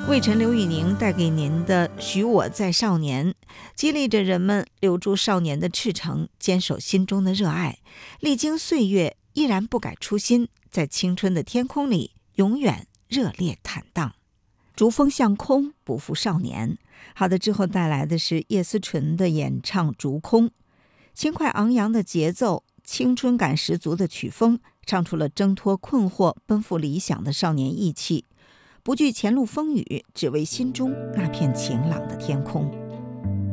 魏晨、刘宇宁带给您的《许我在少年》，激励着人们留住少年的赤诚，坚守心中的热爱，历经岁月依然不改初心，在青春的天空里永远热烈坦荡。逐风向空，不负少年。好的，之后带来的是叶思纯的演唱《逐空》，轻快昂扬的节奏，青春感十足的曲风，唱出了挣脱困惑、奔赴理想的少年意气。不惧前路风雨，只为心中那片晴朗的天空。